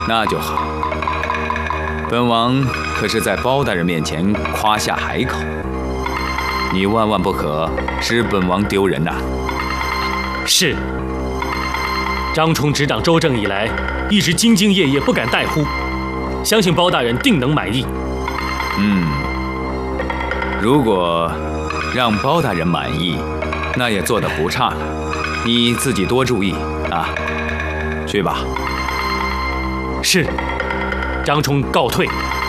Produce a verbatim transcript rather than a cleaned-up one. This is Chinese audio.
那就好。本王可是在包大人面前夸下海口，你万万不可使本王丢人呐！ 是。张冲执掌州政以来，一直兢兢业业，不敢怠忽，相信包大人定能满意。 嗯，如果让包大人满意，那也做得不差了。你自己多注意啊！去吧。 是，张冲告退。